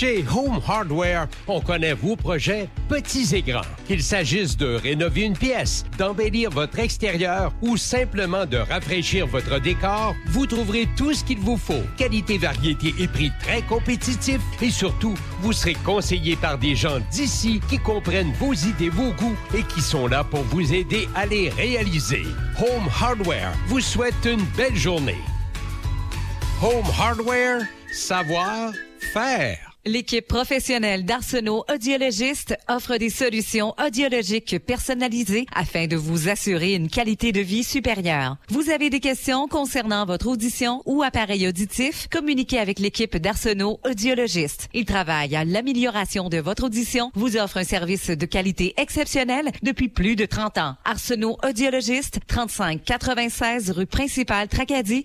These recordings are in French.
Chez Home Hardware, on connaît vos projets petits et grands. Qu'il s'agisse de rénover une pièce, d'embellir votre extérieur ou simplement de rafraîchir votre décor, vous trouverez tout ce qu'il vous faut. Qualité, variété et prix très compétitifs et surtout, vous serez conseillé par des gens d'ici qui comprennent vos idées, vos goûts et qui sont là pour vous aider à les réaliser. Home Hardware vous souhaite une belle journée. Home Hardware, savoir faire. L'équipe professionnelle d'Arsenault Audiologistes offre des solutions audiologiques personnalisées afin de vous assurer une qualité de vie supérieure. Vous avez des questions concernant votre audition ou appareil auditif? Communiquez avec l'équipe d'Arsenault Audiologistes. Ils travaillent à l'amélioration de votre audition, vous offrent un service de qualité exceptionnelle depuis plus de 30 ans. Arsenault Audiologistes, 3596 rue principale Tracadie,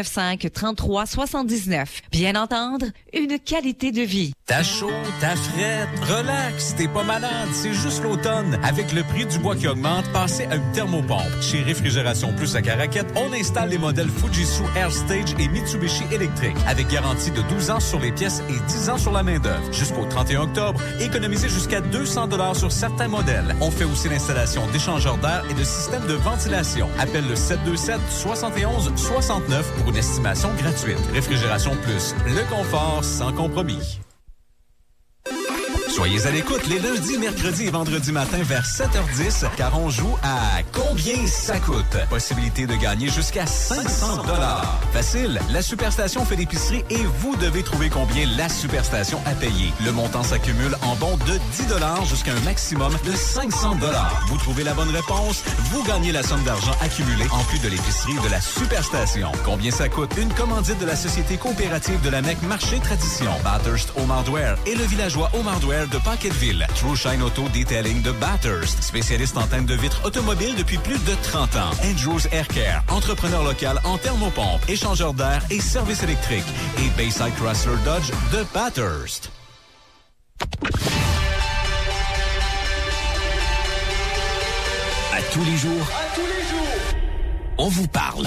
395-3379. Bien entendre, une qualité de vie. T'as chaud, t'as frette, relax, t'es pas malade, c'est juste l'automne. Avec le prix du bois qui augmente, passez à une thermopompe. Chez Réfrigération Plus à Caraquette, on installe les modèles Fujitsu AirStage et Mitsubishi électrique avec garantie de 12 ans sur les pièces et 10 ans sur la main-d'œuvre. Jusqu'au 31 octobre, économisez jusqu'à 200 $ sur certains modèles. On fait aussi l'installation d'échangeurs d'air et de systèmes de ventilation. Appelle le 727-71-69 pour une estimation gratuite. Réfrigération Plus, le confort sans compromis. Soyez à l'écoute les lundis, mercredis et vendredis matin vers 7h10 car on joue à Combien ça coûte? Possibilité de gagner jusqu'à 500 $. Facile, la Superstation fait l'épicerie et vous devez trouver combien la Superstation a payé. Le montant s'accumule en bons de 10 $ jusqu'à un maximum de 500 $. Vous trouvez la bonne réponse, vous gagnez la somme d'argent accumulée en plus de l'épicerie de la Superstation. Combien ça coûte? Une commandite de la Société coopérative de la Mecque Marché Tradition, Bathurst Home Hardware et le villageois Home Hardware de Pocketville. True Shine Auto Detailing de Bathurst. Spécialiste en teinte de vitre automobile depuis plus de 30 ans. Andrews Air Care. Entrepreneur local en thermopompe, échangeur d'air et service électrique. Et Bayside Chrysler Dodge de Bathurst. À tous les jours, on vous parle.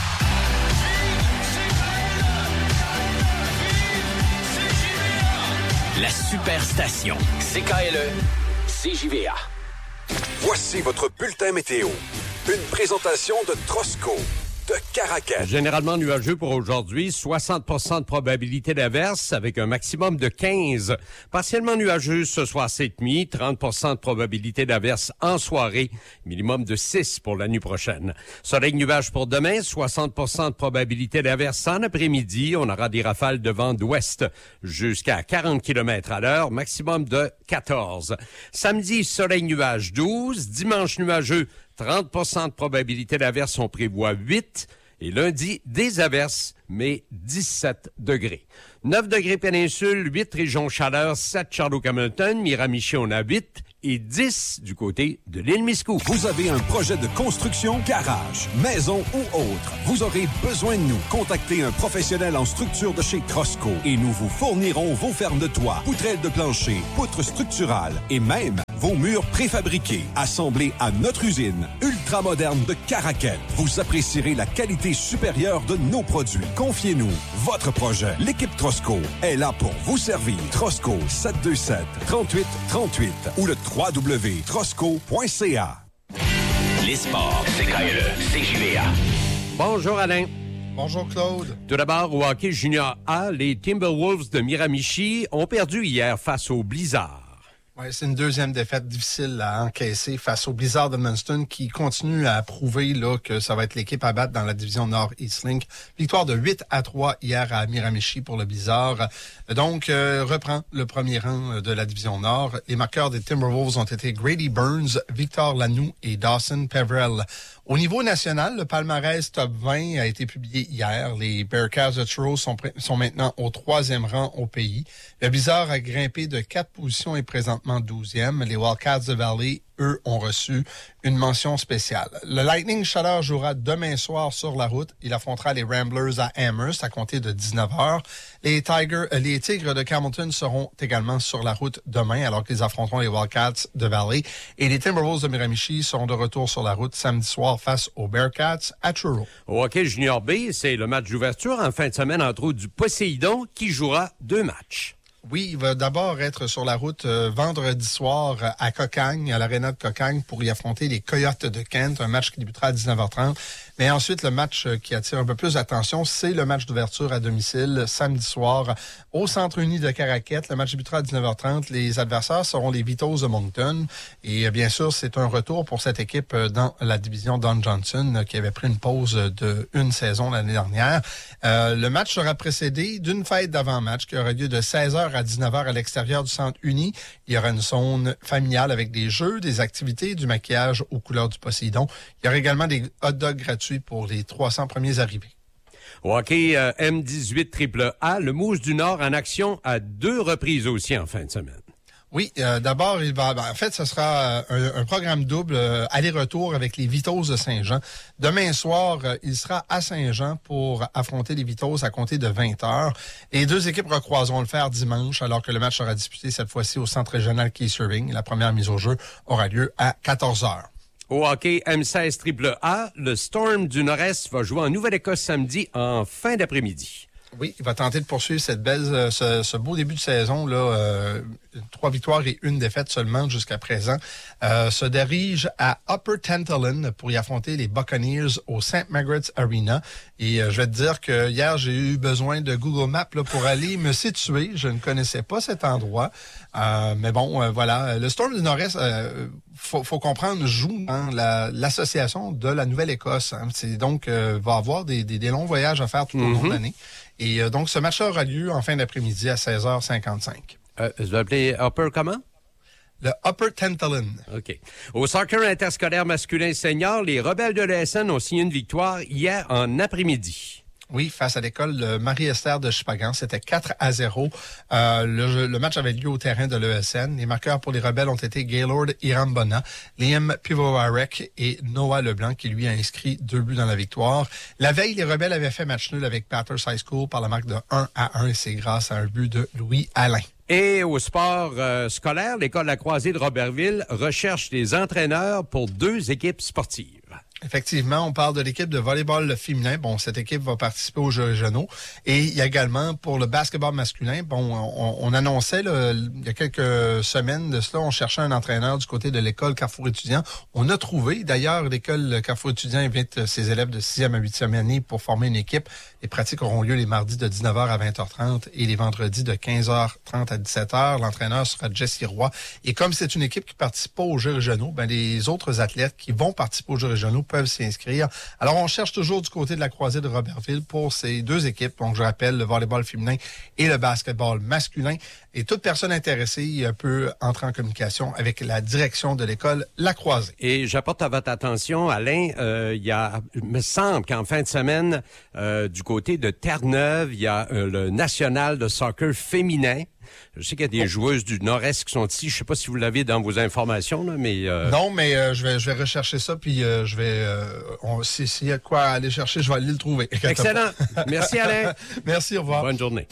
La Superstation. CKLE, CJVA. Voici votre bulletin météo. Une présentation de Trosco, de Caraquette. Généralement nuageux pour aujourd'hui, 60 % de probabilité d'averse avec un maximum de 15. Partiellement nuageux ce soir cette nuit, 30 % de probabilité d'averse en soirée, minimum de 6 pour la nuit prochaine. Soleil nuage pour demain, 60 % de probabilité d'averse en après-midi. On aura des rafales de vent d'ouest jusqu'à 40 km à l'heure, maximum de 14. Samedi, soleil nuage 12. Dimanche nuageux, 30 % de probabilité d'averse, on prévoit 8. Et lundi, des averses, mais 17 degrés. 9 degrés péninsule, 8 régions chaleur, 7 Château-Hamilton, Miramichi, on a 8 et 10 du côté de l'île Miscou. Vous avez un projet de construction, garage, maison ou autre. Vous aurez besoin de nous. Contactez un professionnel en structure de chez Trosco et nous vous fournirons vos fermes de toit, poutrelles de plancher, poutres structurales et même vos murs préfabriqués, assemblés à notre usine ultramoderne de Caraquette. Vous apprécierez la qualité supérieure de nos produits. Confiez-nous votre projet. L'équipe Trosco est là pour vous servir. Trosco 727-3838 ou le www.trosco.ca. Les sports, CKLE, CJVA. Bonjour Alain. Bonjour Claude. Tout d'abord, au hockey junior A, les Timberwolves de Miramichi ont perdu hier face au Blizzard. Ouais, c'est une deuxième défaite difficile à encaisser face au Blizzard de Munston qui continue à prouver là, que ça va être l'équipe à battre dans la division Nord Eastlink. Victoire de 8-3 hier à Miramichi pour le Blizzard. Donc, reprend le premier rang de la division Nord. Les marqueurs des Timberwolves ont été Grady Burns, Victor Lanoux et Dawson Peverell. Au niveau national, le palmarès top 20 a été publié hier. Les Bearcats de Truro sont maintenant au 3e rang au pays. Le Blizzard a grimpé de 4 positions et présentement 12e. Les Wildcats de Valley, eux, ont reçu une mention spéciale. Le Lightning Chaleur jouera demain soir sur la route. Il affrontera les Ramblers à Amherst à compter de 19h. Les Tigres de Hamilton seront également sur la route demain alors qu'ils affronteront les Wildcats de Valley. Et les Timberwolves de Miramichi seront de retour sur la route samedi soir face aux Bearcats à Truro. Au hockey junior B, c'est le match d'ouverture en fin de semaine entre autres du Poséidon qui jouera 2 matchs. Oui, il va d'abord être sur la route vendredi soir à Cocagne, à l'aréna de Cocagne, pour y affronter les Coyotes de Kent, un match qui débutera à 19h30. Mais ensuite, le match qui attire un peu plus d'attention, c'est le match d'ouverture à domicile, samedi soir, au Centre uni de Caraquette. Le match débutera à 19h30. Les adversaires seront les Vitos de Moncton. Et bien sûr, c'est un retour pour cette équipe dans la division Don Johnson, qui avait pris une pause de une saison l'année dernière. Le match sera précédé d'une fête d'avant-match qui aura lieu de 16h à 19h à l'extérieur du Centre uni. Il y aura une zone familiale avec des jeux, des activités, du maquillage aux couleurs du Poséidon. Il y aura également des hot dogs gratuits pour les 300 premiers arrivés. Au hockey M18 AAA, le Moose du Nord en action à 2 reprises aussi en fin de semaine. Oui, d'abord, en fait, ce sera un programme double aller-retour avec les Vitos de Saint-Jean. Demain soir, il sera à Saint-Jean pour affronter les Vitos à compter de 20h. Les deux équipes recroiseront le fer dimanche, alors que le match sera disputé cette fois-ci au Centre régional Keyserving. La première mise au jeu aura lieu à 14h. Au hockey M16 AAA, le Storm du Nord-Est va jouer en Nouvelle-Écosse samedi en fin d'après-midi. Oui, il va tenter de poursuivre cette belle, ce beau début de saison là, 3 victoires et 1 défaite seulement jusqu'à présent. Se dirige à Upper Tantallon pour y affronter les Buccaneers au St. Margaret's Arena. Et je vais te dire que hier j'ai eu besoin de Google Maps là, pour aller me situer. Je ne connaissais pas cet endroit, mais bon, voilà. Le Storm du Nord-Est, faut comprendre, joue dans l'association de la Nouvelle-Écosse. Hein. C'est donc va avoir des longs voyages à faire tout au long de l'année. Et donc, ce match-là aura lieu en fin d'après-midi à 16h55. Je vais appeler Upper comment? Le Upper Tantallon. OK. Au soccer interscolaire masculin senior, les Rebelles de l'ESN ont signé une victoire hier en après-midi. Oui, face à l'école Marie-Esther de Chupagan. C'était 4-0. Le match avait lieu au terrain de l'ESN. Les marqueurs pour les Rebelles ont été Gaylord Irambona, Liam Pivovarek et Noah Leblanc, qui lui a inscrit 2 buts dans la victoire. La veille, les Rebelles avaient fait match nul avec Bathurst High School par la marque de 1-1 et c'est grâce à un but de Louis Alain. Et au sport scolaire, l'école La Croisée de Robertville recherche des entraîneurs pour 2 équipes sportives. Effectivement, on parle de l'équipe de volleyball féminin. Bon, cette équipe va participer aux Jeux régionaux. Et il y a également pour le basketball masculin. Bon, on annonçait là, il y a quelques semaines de cela, on cherchait un entraîneur du côté de l'école Carrefour étudiant. On a trouvé. D'ailleurs, l'école Carrefour étudiant invite ses élèves de 6e à 8e année pour former une équipe. Les pratiques auront lieu les mardis de 19h à 20h30 et les vendredis de 15h30 à 17h. L'entraîneur sera Jesse Roy. Et comme c'est une équipe qui participe pas aux Jeux régionaux, ben les autres athlètes qui vont participer aux Jeux régionaux peuvent s'y inscrire. Alors, on cherche toujours du côté de la Croisée de Robertville pour ces 2 équipes. Donc, je rappelle, le volleyball féminin et le basketball masculin. Et toute personne intéressée peut entrer en communication avec la direction de l'école La Croisée. Et j'apporte à votre attention, Alain, il me semble qu'en fin de semaine, du côté de Terre-Neuve, il y a le national de soccer féminin. Je sais qu'il y a des joueuses du Nord-Est qui sont ici. Je sais pas si vous l'avez dans vos informations, là, mais... Non, mais je vais rechercher ça, puis je vais... s'il y a quoi aller chercher, je vais aller le trouver. Excellent. Merci, Alain. Merci, au revoir. Bonne journée.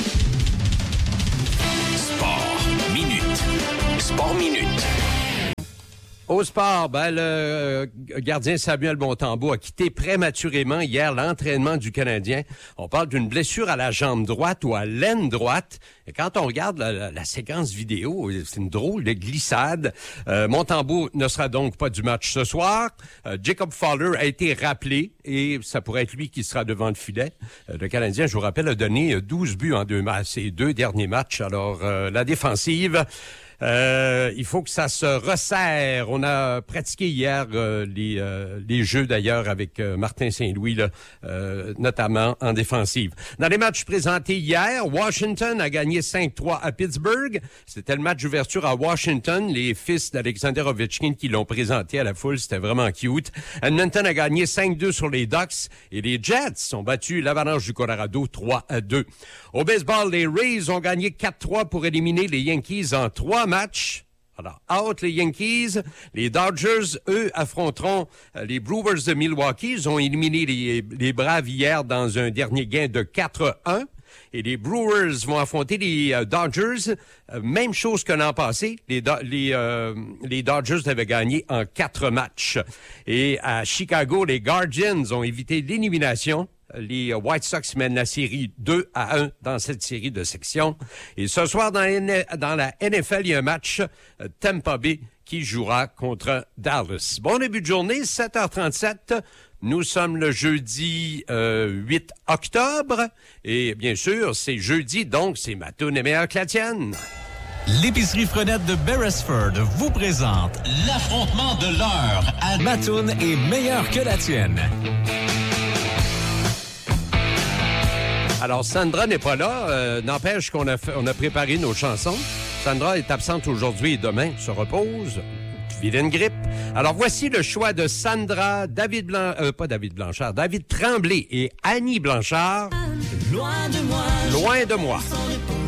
Sport Minute. Sport Minute. Au sport, le gardien Samuel Montembeault a quitté prématurément hier l'entraînement du Canadien. On parle d'une blessure à la jambe droite ou à l'aine droite. Et quand on regarde la séquence vidéo, c'est une drôle de glissade. Montembeault ne sera donc pas du match ce soir. Jacob Fowler a été rappelé et ça pourrait être lui qui sera devant le filet. Le Canadien, je vous rappelle, a donné 12 buts en ces 2 derniers matchs. Alors, la défensive... il faut que ça se resserre. On a pratiqué hier les jeux d'ailleurs avec Martin Saint-Louis, là, notamment en défensive. Dans les matchs présentés hier, Washington a gagné 5-3 à Pittsburgh. C'était le match d'ouverture à Washington. Les fils d'Alexander Ovechkin qui l'ont présenté à la foule, c'était vraiment cute. Edmonton a gagné 5-2 sur les Ducks et les Jets ont battu l'Avalanche du Colorado 3-2. Au baseball, les Rays ont gagné 4-3 pour éliminer les Yankees en 3 matchs. Alors, out les Yankees. Les Dodgers, eux, affronteront les Brewers de Milwaukee. Ils ont éliminé les Braves hier dans un dernier gain de 4-1. Et les Brewers vont affronter les Dodgers. Même chose que l'an passé. Les Dodgers avaient gagné en 4 matchs. Et à Chicago, les Guardians ont évité l'élimination. Les White Sox mènent la série 2-1 dans cette série de sections. Et ce soir, dans la NFL, il y a un match Tampa Bay qui jouera contre Dallas. Bon début de journée, 7h37. Nous sommes le jeudi 8 octobre. Et bien sûr, c'est jeudi, donc c'est ma toune est meilleure que la tienne. L'épicerie Frenette de Beresford vous présente L'affrontement de l'heure à Ma toune est meilleure que la tienne. Alors, Sandra n'est pas là. N'empêche qu'on a préparé nos chansons. Sandra est absente aujourd'hui et demain, se repose. Vilaine grippe. Alors, voici le choix de Sandra, David Tremblay et Annie Blanchard. Loin de moi. Loin de moi. Sans réponse.